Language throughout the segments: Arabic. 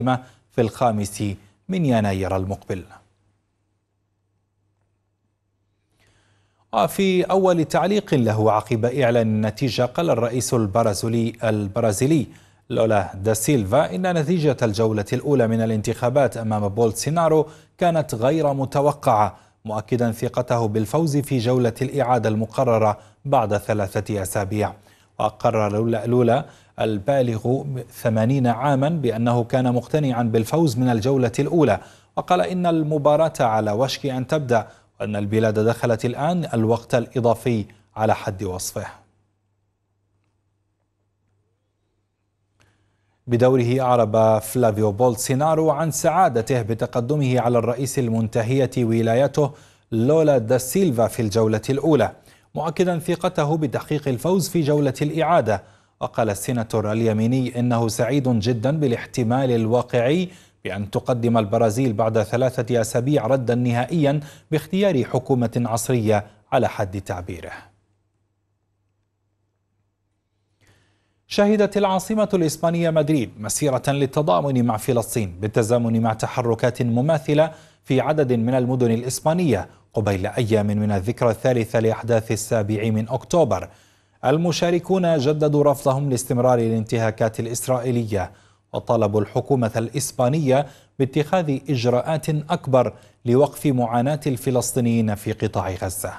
في 5 من يناير المقبل. وفي أول تعليق له عقب إعلان النتيجة، قال الرئيس البرازيلي لولا دا سيلفا إن نتيجة الجولة الأولى من الانتخابات أمام بولسونارو كانت غير متوقعة، مؤكدا ثقته بالفوز في جولة الإعادة المقررة بعد 3 أسابيع. وقرر لولا البالغ 80 عاما بأنه كان مقتنعا بالفوز من الجولة الأولى، وقال إن المباراة على وشك أن تبدأ، وأن البلاد دخلت الآن الوقت الإضافي على حد وصفه. بدوره أعرب فلافيو بولسونارو عن سعادته بتقدمه على الرئيس المنتهية ولايته لولا دا سيلفا في الجولة الأولى، مؤكدا ثقته بتحقيق الفوز في جولة الإعادة. وقال السيناتور اليميني إنه سعيد جدا بالاحتمال الواقعي بأن تقدم البرازيل بعد 3 أسابيع ردا نهائيا باختيار حكومة عصرية على حد تعبيره. شهدت العاصمة الإسبانية مدريد مسيرة للتضامن مع فلسطين بالتزامن مع تحركات مماثلة في عدد من المدن الإسبانية قبيل أيام من الذكرى الثالثة لأحداث 7 أكتوبر. المشاركون جددوا رفضهم لاستمرار الانتهاكات الإسرائيلية، وطالبوا الحكومة الإسبانية باتخاذ إجراءات أكبر لوقف معاناة الفلسطينيين في قطاع غزة.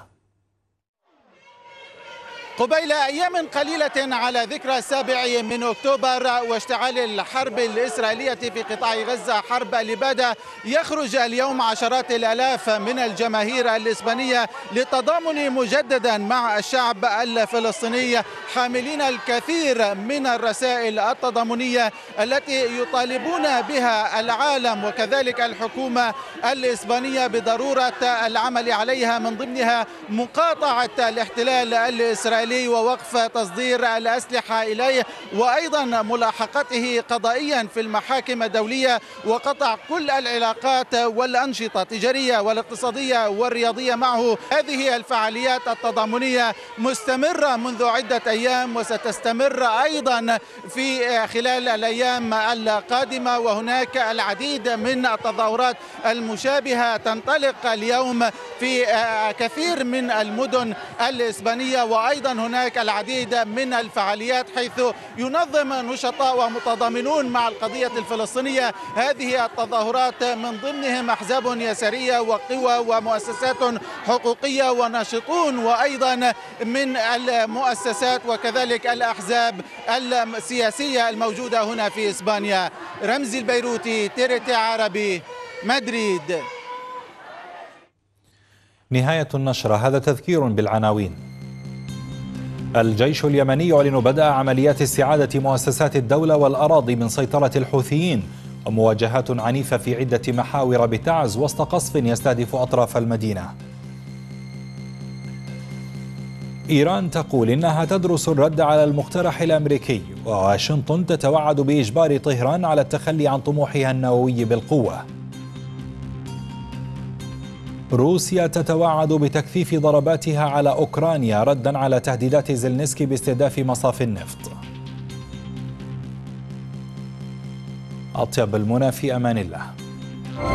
قبيل أيام قليلة على ذكرى 7 من أكتوبر واشتعال الحرب الإسرائيلية في قطاع غزة، حرب الإبادة، يخرج اليوم عشرات الآلاف من الجماهير الإسبانية للتضامن مجددا مع الشعب الفلسطيني، حاملين الكثير من الرسائل التضامنية التي يطالبون بها العالم وكذلك الحكومة الإسبانية بضرورة العمل عليها، من ضمنها مقاطعة الاحتلال الإسرائيلي ووقف تصدير الأسلحة إليه، وأيضا ملاحقته قضائيا في المحاكم الدولية، وقطع كل العلاقات والأنشطة التجارية والاقتصادية والرياضية معه. هذه الفعاليات التضامنية مستمرة منذ عدة أيام وستستمر أيضا في خلال الأيام القادمة، وهناك العديد من التظاهرات المشابهة تنطلق اليوم في كثير من المدن الإسبانية، وأيضا هناك العديد من الفعاليات حيث ينظم نشطاء ومتضامنون مع القضية الفلسطينية هذه التظاهرات، من ضمنهم أحزاب يسارية وقوى ومؤسسات حقوقية وناشطون، وأيضا من المؤسسات وكذلك الأحزاب السياسية الموجودة هنا في إسبانيا. رمزي البيروتي، TRT عربي، مدريد. نهاية النشرة. هذا تذكير بالعناوين. الجيش اليمني يعلن بدء عمليات استعادة مؤسسات الدولة والأراضي من سيطرة الحوثيين، ومواجهات عنيفة في عدة محاور بتعز وسط قصف يستهدف أطراف المدينة. إيران تقول إنها تدرس الرد على المقترح الأمريكي، وواشنطن تتوعد بإجبار طهران على التخلي عن طموحها النووي بالقوة. روسيا تتوعد بتكثيف ضرباتها على أوكرانيا ردا على تهديدات زيلينسكي باستهداف مصافي النفط. أطيب المنى، في أمان الله.